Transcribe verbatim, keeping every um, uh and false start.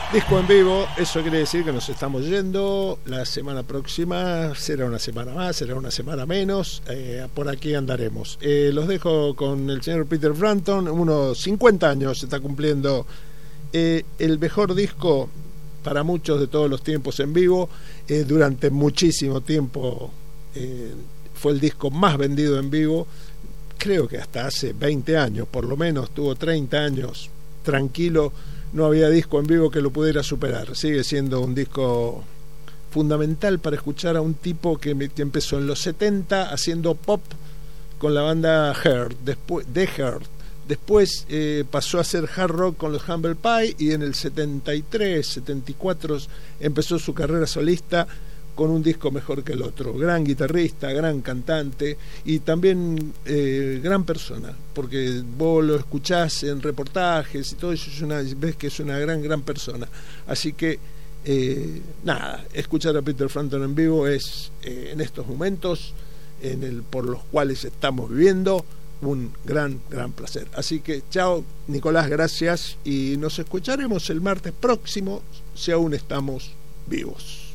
Disco en vivo, eso quiere decir que nos estamos yendo. La semana próxima será una semana más, será una semana menos. Eh, por aquí andaremos. Eh, los dejo con el señor Peter Frampton. Unos cincuenta años se está cumpliendo. Eh, el mejor disco para muchos de todos los tiempos en vivo. Eh, durante muchísimo tiempo eh, fue el disco más vendido en vivo. Creo que hasta hace veinte años, por lo menos, tuvo treinta años tranquilo. No había disco en vivo que lo pudiera superar. Sigue siendo un disco fundamental para escuchar a un tipo que, me, que empezó en los setenta haciendo pop con la banda Heart, después de Heart. Después eh, pasó a hacer hard rock con los Humble Pie y en el setenta y tres, setenta y cuatro empezó su carrera solista con un disco mejor que el otro. Gran guitarrista, gran cantante y también eh, gran persona, porque vos lo escuchás en reportajes y todo eso, es una, ves que es una gran, gran persona. Así que, eh, nada, escuchar a Peter Frampton en vivo es, eh, en estos momentos, en el, por los cuales estamos viviendo, un gran, gran placer. Así que, chao, Nicolás, gracias, y nos escucharemos el martes próximo, si aún estamos vivos.